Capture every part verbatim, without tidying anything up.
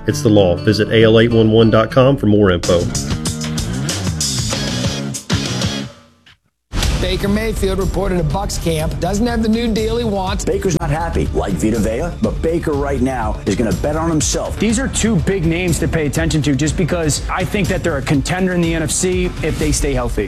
It's the law. Visit A L eight one one dot com for more info. Baker Mayfield reported at Bucks camp doesn't have the new deal he wants. Baker's not happy, like Vita Vea, but Baker right now is going to bet on himself. These are two big names to pay attention to just because I think that they're a contender in the N F C if they stay healthy.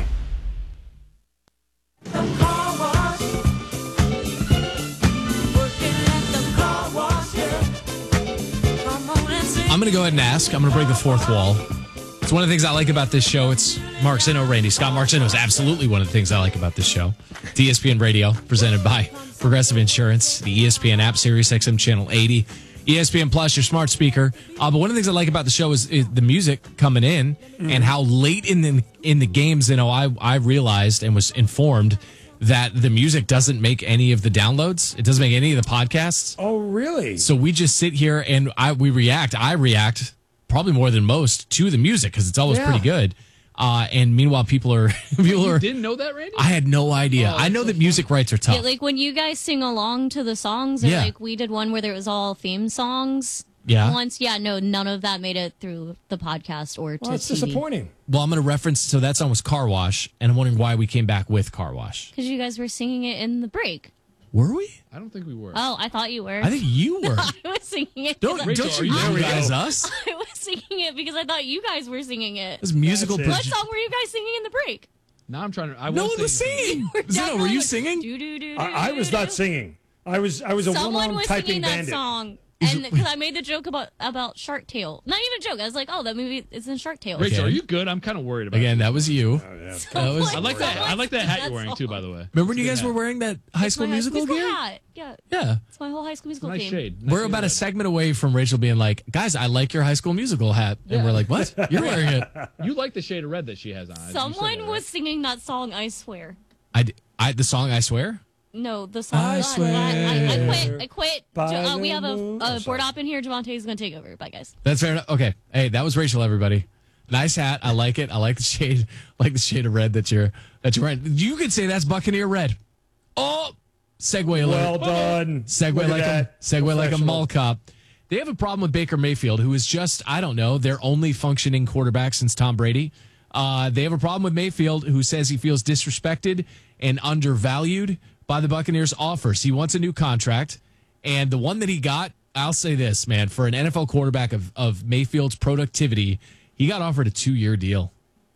I'm going to go ahead and ask. I'm going to break the fourth wall. It's one of the things I like about this show. It's Mark Zinno, Randy Scott. Mark Zinno is absolutely one of the things I like about this show. It's E S P N Radio, presented by Progressive Insurance, the E S P N app, Sirius X M Channel eighty, E S P N Plus, your smart speaker. Uh, but one of the things I like about the show is, is the music coming in mm. and how late in the in the games, you know, I I realized and was informed that the music doesn't make any of the downloads. It doesn't make any of the podcasts. Oh, really? So we just sit here and I we react. I react probably more than most to the music because it's always yeah. pretty good. Uh, and meanwhile, people are people you are. Didn't know that, Randy? I had no idea. Oh, I know so that music fun. rights are tough. Yeah, like when you guys sing along to the songs, or Yeah. like we did one where there was all theme songs. Yeah. Once, yeah, no, none of that made it through the podcast or to Well, that's T V. disappointing. Well, I'm going to reference. So that song was Car Wash, and I'm wondering why we came back with Car Wash. Because you guys were singing it in the break. Were we? I don't think we were. Oh, I thought you were. I think you were. I was singing it. Don't 'cause Rachel, don't are you you- know There we guys go. us? I, I was singing it because I thought you guys were singing it. This musical. That's it. What produ- song were you guys singing in the break? Now I'm trying to. I No one was was singing. singing. Zeno, were you singing? I, I was not singing. I was I was a Someone one-armed was typing singing that bandit. song. And because I made the joke about, about Shark Tale. Not even a joke. I was like, oh, that movie is in Shark Tale. Rachel, Okay. are you good? I'm kind of worried about Again, you. that was you. Oh, yeah. That was. I like that. I like that hat you're wearing That's too. all. By the way. Remember when you It's a guys good were hat. wearing that High School My Musical gear? hat. Yeah. Yeah. It's my whole High School Musical Nice theme. shade. Nice We're shade about of a red. segment away from Rachel being like, guys, I like your High School Musical hat. And Yeah. we're like, what? You're wearing it. You like the shade of red that she has on. You said Someone that, was right? singing that song, I swear. I, d- I- the song, I swear? No, the song. I I, swear. I, I quit. I quit. By Jo- uh, the we have a, moon- a Oh, board sorry. op in here. Javante is going to take over. Bye, guys. That's fair enough. Okay. Hey, that was Rachel, everybody. Nice hat. I like it. I like the shade. I like the shade of red that you're that you're wearing. You could say that's Buccaneer red. Oh, segue alert. Well done. Segue Look at like a that. segue like a Professional. mall cop. They have a problem with Baker Mayfield, who is just, I don't know, their only functioning quarterback since Tom Brady. Uh, they have a problem with Mayfield, who says he feels disrespected and undervalued by the Buccaneers' offers. He wants a new contract, and the one that he got, I'll say this, man, for an N F L quarterback of, of Mayfield's productivity, he got offered a two-year deal.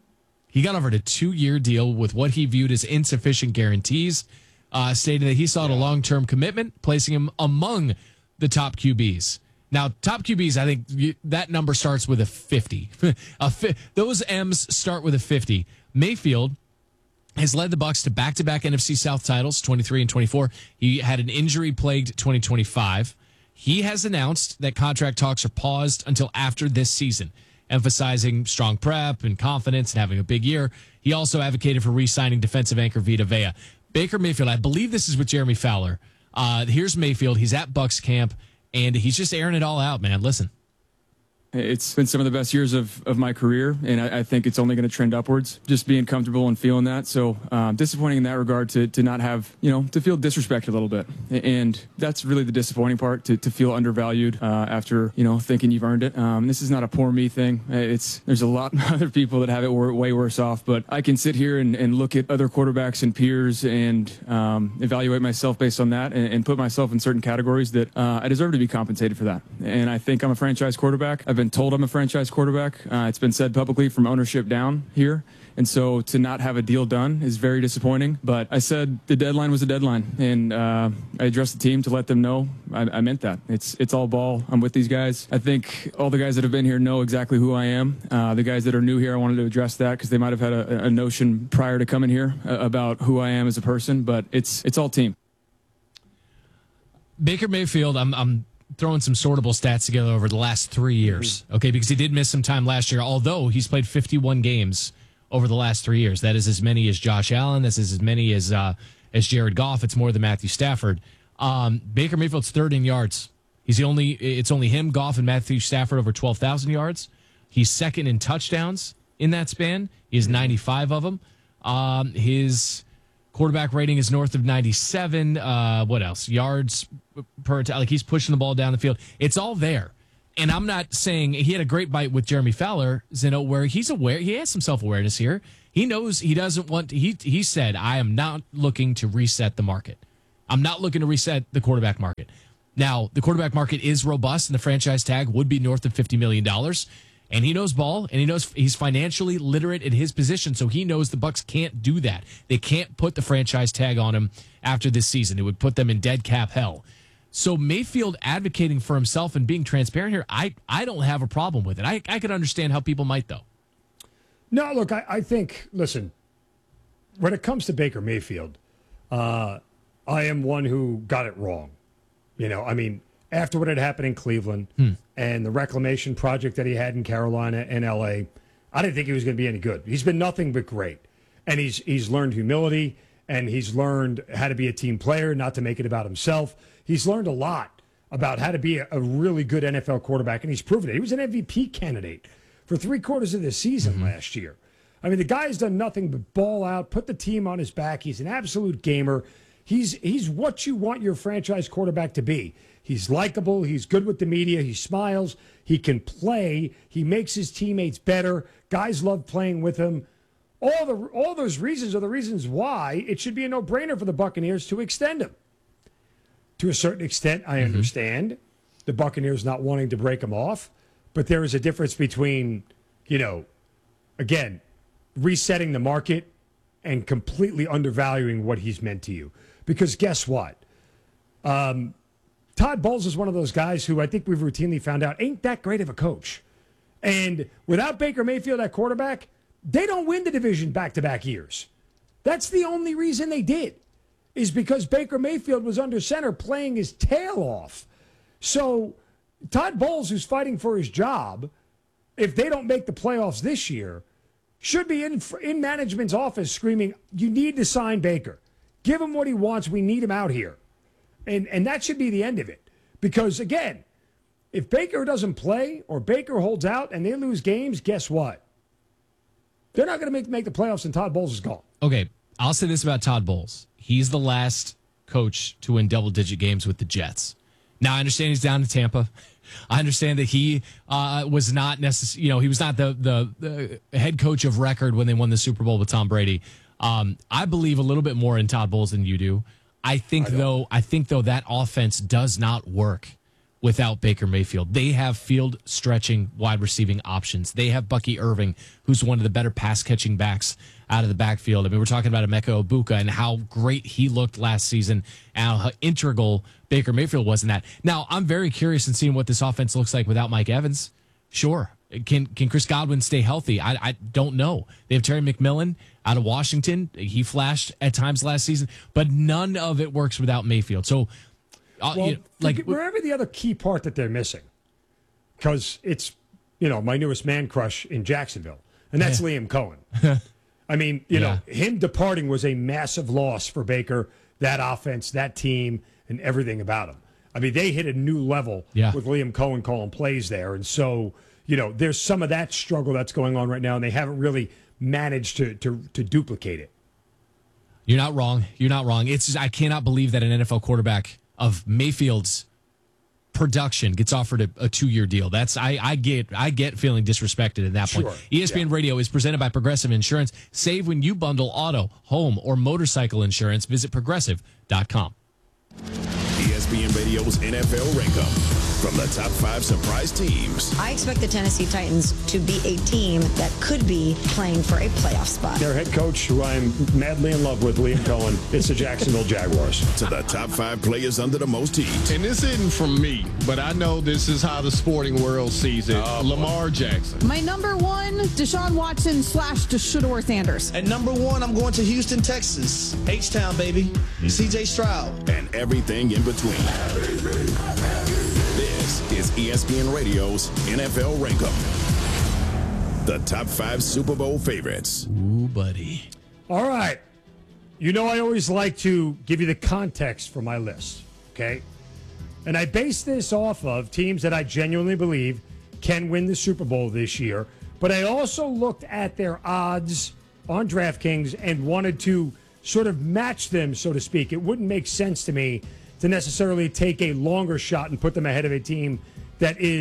He got offered a two-year deal with what he viewed as insufficient guarantees, uh, stating that he sought a long-term commitment, placing him among the top Q Bs. Now, top Q Bs, I think you, that number starts with a fifty. a fi- those M's start with a fifty. Mayfield has led the Bucs to back-to-back N F C South titles, twenty-three and twenty-four. He had an injury-plagued twenty twenty-five. He has announced that contract talks are paused until after this season, emphasizing strong prep and confidence and having a big year. He also advocated for re-signing defensive anchor Vita Vea. Baker Mayfield, I believe this is with Jeremy Fowler. Uh, here's Mayfield. He's at Bucs camp, and he's just airing it all out, man. Listen. It's been some of the best years of, of my career, and I, I think it's only going to trend upwards, just being comfortable and feeling that. So um, disappointing in that regard to, to not have, you know, to feel disrespected a little bit. And that's really the disappointing part, to, to feel undervalued uh, after, you know, thinking you've earned it. Um, this is not a poor me thing. It's There's a lot of other people that have it way worse off, but I can sit here and, and look at other quarterbacks and peers and um, evaluate myself based on that and, and put myself in certain categories that uh, I deserve to be compensated for that. And I think I'm a franchise quarterback. I've been told I'm a franchise quarterback. Uh, it's been said publicly from ownership down here. And so to not have a deal done is very disappointing. But I said the deadline was a deadline. And uh, I addressed the team to let them know I, I meant that. It's it's all ball. I'm with these guys. I think all the guys that have been here know exactly who I am. Uh, the guys that are new here, I wanted to address that because they might have had a, a notion prior to coming here uh, about who I am as a person. But it's it's all team. Baker Mayfield, I'm I'm throwing some sortable stats together over the last three years, okay, because he did miss some time last year, although he's played fifty-one games over the last three years. That is as many as Josh Allen. This is as many as uh, as Jared Goff. It's more than Matthew Stafford. Um, Baker Mayfield's third in yards. He's the only. It's only him, Goff, and Matthew Stafford over twelve thousand yards. He's second in touchdowns in that span. He has ninety-five of them. Um, his quarterback rating is north of ninety-seven. Uh, what else? Yards per attack. Like, he's pushing the ball down the field. It's all there. And I'm not saying he had a great bite with Jeremy Fowler, Zeno, where he's aware, he has some self awareness here. He knows he doesn't want to, he, he said, I am not looking to reset the market. I'm not looking to reset the quarterback market. Now, the quarterback market is robust, and the franchise tag would be north of fifty million dollars. And he knows ball, and he knows he's financially literate in his position, so he knows the Bucs can't do that. They can't put the franchise tag on him after this season. It would put them in dead cap hell. So Mayfield advocating for himself and being transparent here, I, I don't have a problem with it. I, I could understand how people might, though. No, look, I, I think, listen, when it comes to Baker Mayfield, uh, I am one who got it wrong. You know, I mean, after what had happened in Cleveland hmm. and the reclamation project that he had in Carolina and L A, I didn't think he was going to be any good. He's been nothing but great. And he's he's learned humility, and he's learned how to be a team player, not to make it about himself. He's learned a lot about how to be a, a really good N F L quarterback, and he's proven it. He was an M V P candidate for three quarters of the season mm-hmm. last year. I mean, the guy's done nothing but ball out, put the team on his back. He's an absolute gamer. He's he's what you want your franchise quarterback to be. He's likable. He's good with the media. He smiles. He can play. He makes his teammates better. Guys love playing with him. All the all those reasons are the reasons why it should be a no-brainer for the Buccaneers to extend him. To a certain extent, I understand mm-hmm. the Buccaneers not wanting to break him off, but there is a difference between, you know, again, resetting the market and completely undervaluing what he's meant to you. Because guess what? Um, Todd Bowles is one of those guys who I think we've routinely found out ain't that great of a coach. And without Baker Mayfield at quarterback, they don't win the division back-to-back years. That's the only reason they did, is because Baker Mayfield was under center playing his tail off. So Todd Bowles, who's fighting for his job, if they don't make the playoffs this year, should be in, in management's office screaming, you need to sign Baker. Give him what he wants. We need him out here. And and that should be the end of it. Because, again, if Baker doesn't play or Baker holds out and they lose games, guess what? They're not going to make, make the playoffs and Todd Bowles is gone. Okay, I'll say this about Todd Bowles. He's the last coach to win double-digit games with the Jets. Now, I understand he's down to Tampa. I understand that he uh, was not necessarily, you know, he was not the, the the head coach of record when they won the Super Bowl with Tom Brady. Um, I believe a little bit more in Todd Bowles than you do. I think I though, I think though that offense does not work without Baker Mayfield. They have field stretching wide receiving options. They have Bucky Irving, who's one of the better pass catching backs out of the backfield. I mean, we're talking about Emeka Egbuka and how great he looked last season and how integral Baker Mayfield was in that. Now, I'm very curious in seeing what this offense looks like without Mike Evans. Sure. Can can Chris Godwin stay healthy? I, I don't know. They have Terry McMillan out of Washington. He flashed at times last season, but none of it works without Mayfield. So, uh, well, you know, like remember the other key part that they're missing, because it's, you know, my newest man crush in Jacksonville, and that's yeah. Liam Cohen. I mean, you yeah. know, him departing was a massive loss for Baker, that offense, that team, and everything about him. I mean, they hit a new level yeah. with Liam Cohen calling plays there, and so, you know, there's some of that struggle that's going on right now, and they haven't really managed to to, to duplicate it. You're not wrong. You're not wrong. It's just, I cannot believe that an N F L quarterback of Mayfield's production gets offered a, a two-year deal. That's I, I get I get feeling disrespected at that point. Sure. E S P N yeah. Radio is presented by Progressive Insurance. Save when you bundle auto, home, or motorcycle insurance. Visit progressive dot com. E S P N Radio's N F L Rankup. From the top five surprise teams. I expect the Tennessee Titans to be a team that could be playing for a playoff spot. Their head coach, who I'm madly in love with, Liam Cohen, it's the Jacksonville Jaguars. To the top five players under the most heat. And this isn't from me, but I know this is how the sporting world sees it. Oh, Lamar Jackson. My number one, Deshaun Watson slash Shedeur Sanders. At number one, I'm going to Houston, Texas. H-Town, baby. Mm-hmm. C J Stroud. And everything in between. This is E S P N Radio's N F L Rankup. The top five Super Bowl favorites. Ooh, buddy. All right. You know I always like to give you the context for my list, okay? And I base this off of teams that I genuinely believe can win the Super Bowl this year. But I also looked at their odds on DraftKings and wanted to sort of match them, so to speak. It wouldn't make sense to me to necessarily take a longer shot and put them ahead of a team that is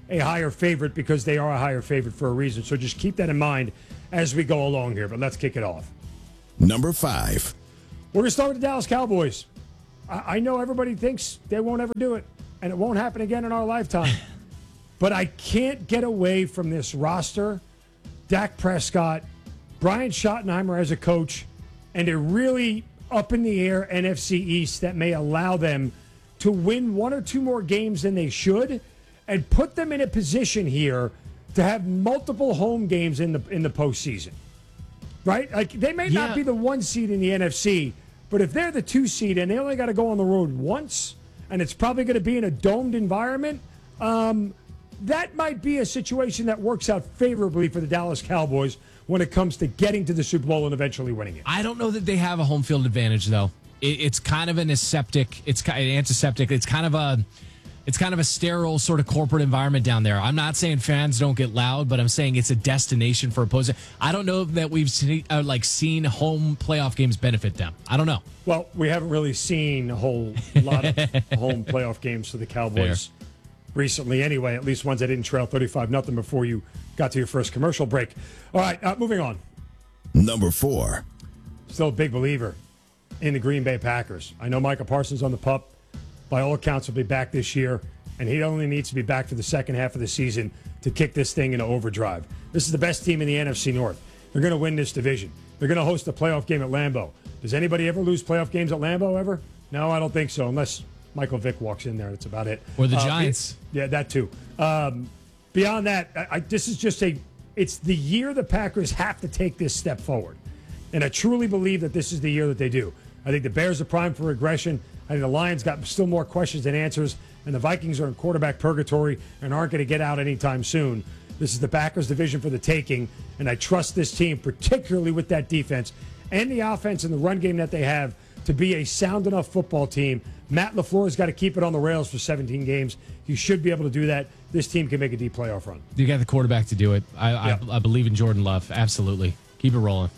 a higher favorite because they are a higher favorite for a reason. So just keep that in mind as we go along here. But let's kick it off. Number five. We're going to start with the Dallas Cowboys. I, I know everybody thinks they won't ever do it, and it won't happen again in our lifetime. But I can't get away from this roster. Dak Prescott, Brian Schottenheimer as a coach, and a really up-in-the-air N F C East that may allow them to win one or two more games than they should and put them in a position here to have multiple home games in the in the postseason. Right? Like, they may Yeah. not be the one seed in the N F C, but if they're the two seed and they only got to go on the road once, and it's probably going to be in a domed environment, um, that might be a situation that works out favorably for the Dallas Cowboys when it comes to getting to the Super Bowl and eventually winning it. I don't know that they have a home field advantage, though. It, it's kind of an aseptic. It's ki- an antiseptic. It's kind of a. It's kind of a sterile sort of corporate environment down there. I'm not saying fans don't get loud, but I'm saying it's a destination for opposing. I don't know that we've seen, uh, like seen home playoff games benefit them. I don't know. Well, we haven't really seen a whole lot of home playoff games for the Cowboys Fair. recently anyway, at least ones that didn't trail thirty-five nothing before you got to your first commercial break. All right, uh, moving on. Number four. Still a big believer in the Green Bay Packers. I know Micah Parsons on the pup. By all accounts, will be back this year, and he only needs to be back for the second half of the season to kick this thing into overdrive. This is the best team in the N F C North. They're going to win this division. They're going to host a playoff game at Lambeau. Does anybody ever lose playoff games at Lambeau ever? No, I don't think so, unless Michael Vick walks in there. That's about it. Or the Uh, Giants. Yeah, that too. Um, beyond that, I, I, this is just a, it's the year the Packers have to take this step forward. And I truly believe that this is the year that they do. I think the Bears are primed for regression. I think the Lions got still more questions than answers, and the Vikings are in quarterback purgatory and aren't going to get out anytime soon. This is the Packers division for the taking, and I trust this team, particularly with that defense and the offense and the run game that they have, to be a sound enough football team. Matt LaFleur's got to keep it on the rails for seventeen games. He should be able to do that. This team can make a deep playoff run. You got the quarterback to do it. I, Yeah. I, I believe in Jordan Love. Absolutely. Keep it rolling.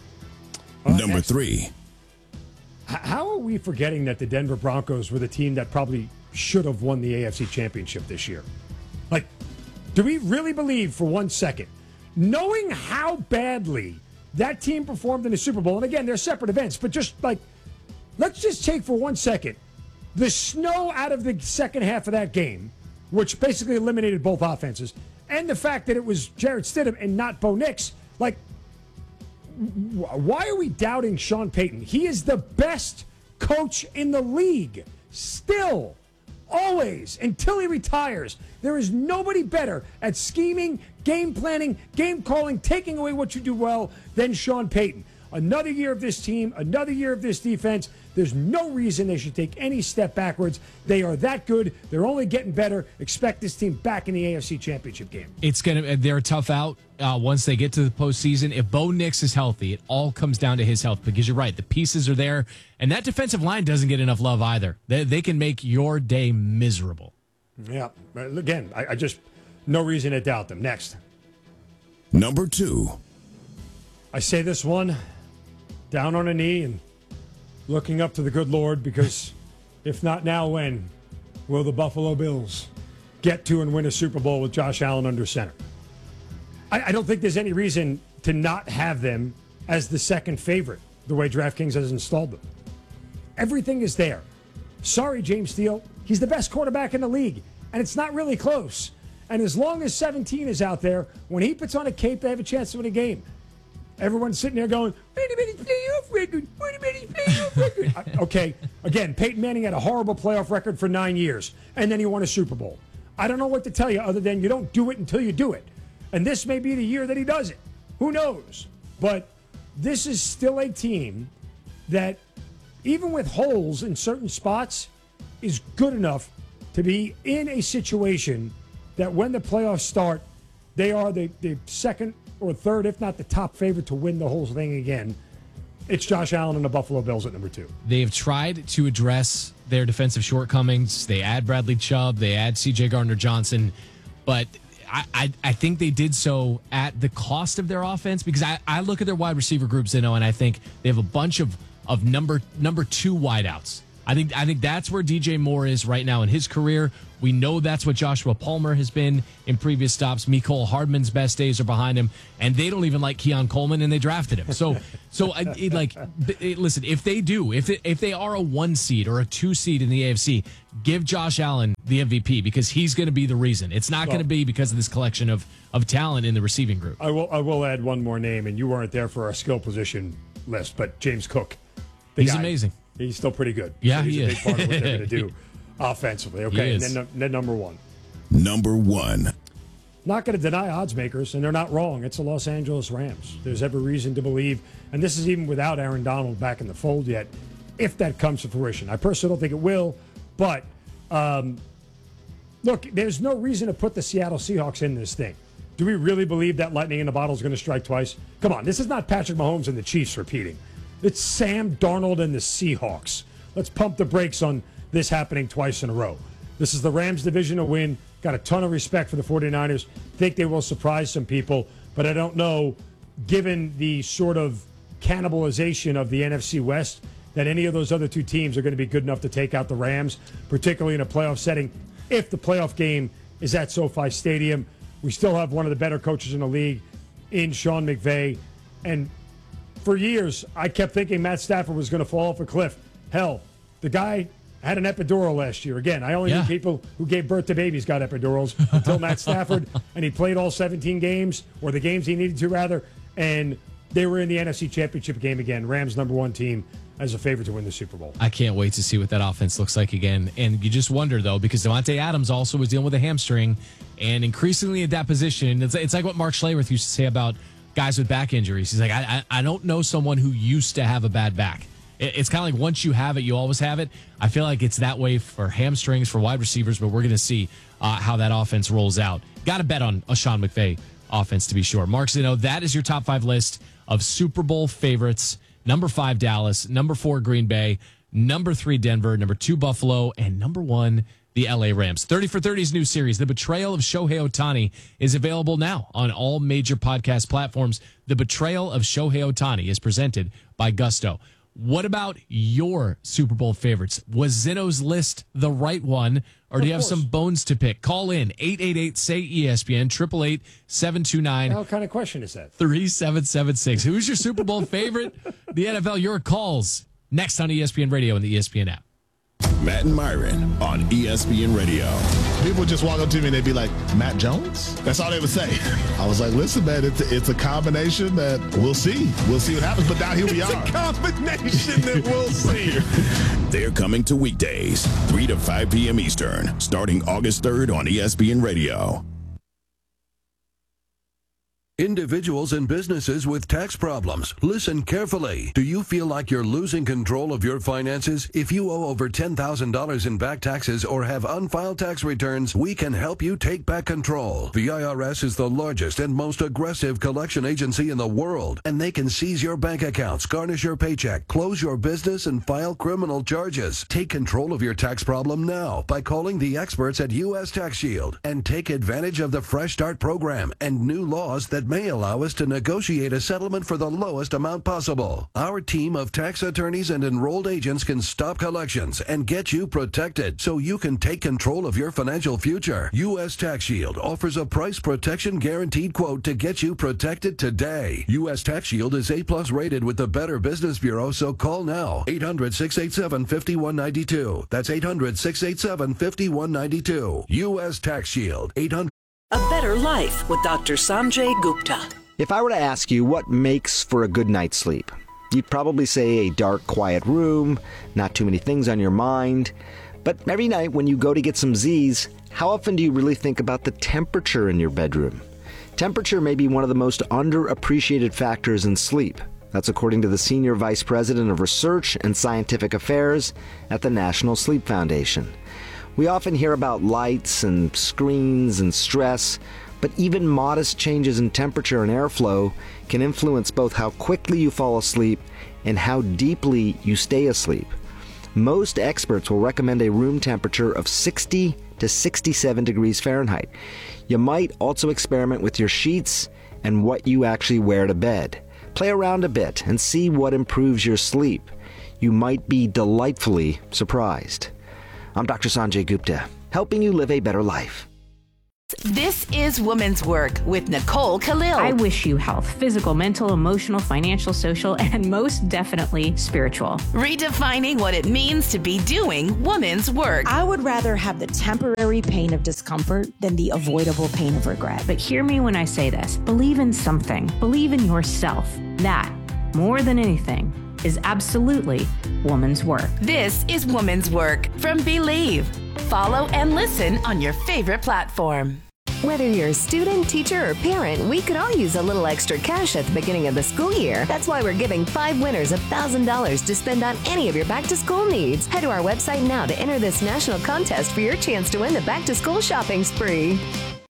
Number three. How are we forgetting that the Denver Broncos were the team that probably should have won the A F C Championship this year? Like, do we really believe for one second, knowing how badly that team performed in the Super Bowl, and again, they're separate events, but just like, let's just take for one second the snow out of the second half of that game, which basically eliminated both offenses, and the fact that it was Jarrett Stidham and not Bo Nix, like, why are we doubting Sean Payton? He is the best coach in the league. Still. Always. Until he retires. There is nobody better at scheming, game planning, game calling, taking away what you do well than Sean Payton. Another year of this team, another year of this defense. There's no reason they should take any step backwards. They are that good. They're only getting better. Expect this team back in the A F C Championship game. It's gonna. They're a tough out uh, once they get to the postseason. If Bo Nix is healthy, it all comes down to his health. Because you're right, the pieces are there, and that defensive line doesn't get enough love either. They, they can make your day miserable. Yeah. Again, I, I just no reason to doubt them. Next. Number two. I say this one down on a knee and looking up to the good Lord, because if not now, when will the Buffalo Bills get to and win a Super Bowl with Josh Allen under center? I, I don't think there's any reason to not have them as the second favorite, the way DraftKings has installed them. Everything is there. Sorry, James Steele. He's the best quarterback in the league, and it's not really close. And as long as seventeen is out there, when he puts on a cape, they have a chance to win a game. Everyone's sitting there going, wait a minute, playoff record. Wait a minute, playoff record. Okay, again, Peyton Manning had a horrible playoff record for nine years, and then he won a Super Bowl. I don't know what to tell you other than you don't do it until you do it. And this may be the year that he does it. Who knows? But this is still a team that, even with holes in certain spots, is good enough to be in a situation that when the playoffs start, they are the, the second or third, if not the top favorite to win the whole thing again. It's Josh Allen and the Buffalo Bills at number two. They've tried to address their defensive shortcomings. They add Bradley Chubb. They add C J Gardner-Johnson. But I, I, I think they did so at the cost of their offense, because I, I look at their wide receiver groups, you know, and I think they have a bunch of, of number number two wideouts. I think I think that's where D J Moore is right now in his career. We know that's what Joshua Palmer has been in previous stops. Mecole Hardman's best days are behind him, and they don't even like Keon Coleman, and they drafted him. So, so I, it, like, it, listen, if they do, if it, if they are a one seed or a two seed in the A F C, give Josh Allen the M V P because he's going to be the reason. It's not well, going to be because of this collection of of talent in the receiving group. I will I will add one more name, and you weren't there for our skill position list, but James Cook. He's guy, amazing. He's still pretty good. Yeah, so he's he a is. big part of what they're going to do offensively. Okay, and then, then number one. Number one. Not going to deny odds makers, and they're not wrong. It's the Los Angeles Rams. There's every reason to believe, and this is even without Aaron Donald back in the fold yet, if that comes to fruition. I personally don't think it will, but um, look, there's no reason to put the Seattle Seahawks in this thing. Do we really believe that lightning in the bottle is going to strike twice? Come on, this is not Patrick Mahomes and the Chiefs repeating. It's Sam Darnold and the Seahawks. Let's pump the brakes on this happening twice in a row. This is the Rams divisional win. Got a ton of respect for the 49ers. Think they will surprise some people, but I don't know, given the sort of cannibalization of the N F C West, that any of those other two teams are going to be good enough to take out the Rams, particularly in a playoff setting. If the playoff game is at SoFi Stadium, we still have one of the better coaches in the league in Sean McVay. And for years, I kept thinking Matt Stafford was going to fall off a cliff. Hell, the guy had an epidural last year. Again, I only yeah. knew people who gave birth to babies got epidurals until Matt Stafford, and he played all seventeen games, or the games he needed to, rather, and they were in the N F C Championship game again. Rams number one team as a favorite to win the Super Bowl. I can't wait to see what that offense looks like again. And you just wonder, though, because Devontae Adams also was dealing with a hamstring, and increasingly at that position, it's, it's like what Mark Schlereth used to say about guys with back injuries. He's like, I, I, I don't know someone who used to have a bad back. It's kind of like once you have it, you always have it. I feel like it's that way for hamstrings, for wide receivers, but we're going to see uh, how that offense rolls out. Got to bet on a Sean McVay offense to be sure. Mark Zeno, that is your top five list of Super Bowl favorites. Number five, Dallas. Number four, Green Bay. Number three, Denver. Number two, Buffalo. And number one, the L A Rams. thirty for thirty's new series, The Betrayal of Shohei Ohtani, is available now on all major podcast platforms. The Betrayal of Shohei Ohtani is presented by Gusto. What about your Super Bowl favorites? Was Zeno's list the right one, or do you have some bones to pick? Call in eight eight eight, S A Y, E S P N, eight eight eight, seven two nine. What kind of question is that? three seven seven six. Who's your Super Bowl favorite? The N F L, your calls next on E S P N Radio and the E S P N app. Matt and Myron on E S P N Radio. People would just walk up to me and they'd be like, Matt Jones? That's all they would say. I was like, listen, man, it's a, it's a combination that we'll see. We'll see what happens. But now here we it's are. It's a combination that we'll see. They're coming to weekdays, three to five p.m. Eastern, starting August third on E S P N Radio. Individuals and businesses with tax problems, listen carefully. Do you feel like you're losing control of your finances? If you owe over ten thousand dollars in back taxes or have unfiled tax returns, we can help you take back control. The I R S is the largest and most aggressive collection agency in the world, and they can seize your bank accounts, garnish your paycheck, close your business, and file criminal charges. Take control of your tax problem now by calling the experts at U S Tax Shield and take advantage of the Fresh Start program and new laws that may allow us to negotiate a settlement for the lowest amount possible. Our team of tax attorneys and enrolled agents can stop collections and get you protected so you can take control of your financial future. U S Tax Shield offers a price protection guaranteed quote to get you protected today. U S Tax Shield is A plus rated with the Better Business Bureau, so call now. eight hundred, six eight seven, five one nine two. That's eight hundred, six eight seven, five one nine two. U S Tax Shield. eight hundred. A Better Life with Doctor Sanjay Gupta. If I were to ask you what makes for a good night's sleep, you'd probably say a dark, quiet room, not too many things on your mind. But every night when you go to get some Z's, how often do you really think about the temperature in your bedroom? Temperature may be one of the most underappreciated factors in sleep. That's according to the Senior Vice President of Research and Scientific Affairs at the National Sleep Foundation. We often hear about lights and screens and stress, but even modest changes in temperature and airflow can influence both how quickly you fall asleep and how deeply you stay asleep. Most experts will recommend a room temperature of sixty to sixty-seven degrees Fahrenheit. You might also experiment with your sheets and what you actually wear to bed. Play around a bit and see what improves your sleep. you might be delightfully surprised. I'm Doctor Sanjay Gupta, helping you live a better life. This is Women's Work with Nicole Khalil. I wish you health, physical, mental, emotional, financial, social, and most definitely spiritual. Redefining what it means to be doing women's work. I would rather have the temporary pain of discomfort than the avoidable pain of regret. But hear me when I say this. Believe in something. Believe in yourself. That, more than anything, is absolutely woman's work. This is Women's Work from Believe. Follow and listen on your favorite platform. Whether you're a student, teacher, or parent, we could all use a little extra cash at the beginning of the school year. That's why we're giving five winners one thousand dollars to spend on any of your back-to-school needs. Head to our website now to enter this national contest for your chance to win the back-to-school shopping spree.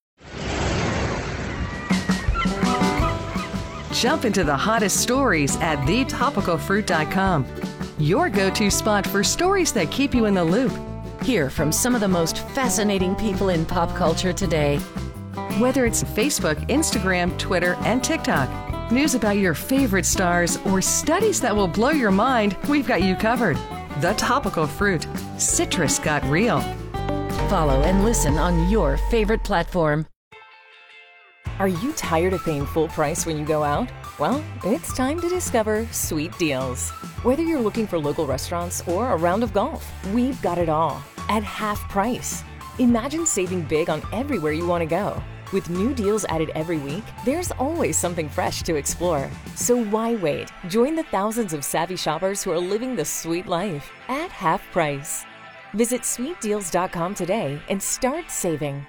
Jump into the hottest stories at the topical fruit dot com. Your go-to spot for stories that keep you in the loop. Hear from some of the most fascinating people in pop culture today. Whether it's Facebook, Instagram, Twitter, and TikTok, news about your favorite stars, or studies that will blow your mind, we've got you covered. The Topical Fruit. Citrus got real. Follow and listen on your favorite platform. Are you tired of paying full price when you go out? Well, it's time to discover Sweet Deals. Whether you're looking for local restaurants or a round of golf, we've got it all at half price. Imagine saving big on everywhere you want to go. With new deals added every week, there's always something fresh to explore. So why wait? Join the thousands of savvy shoppers who are living the sweet life at half price. Visit sweet deals dot com today and start saving.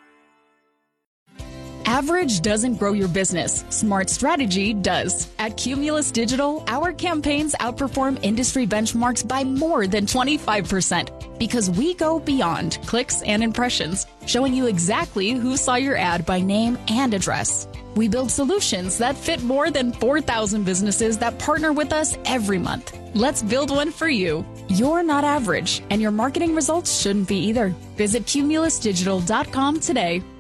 Average doesn't grow your business. Smart strategy does. At Cumulus Digital, our campaigns outperform industry benchmarks by more than twenty-five percent because we go beyond clicks and impressions, showing you exactly who saw your ad by name and address. We build solutions that fit more than four thousand businesses that partner with us every month. Let's build one for you. You're not average, and your marketing results shouldn't be either. Visit cumulus digital dot com today.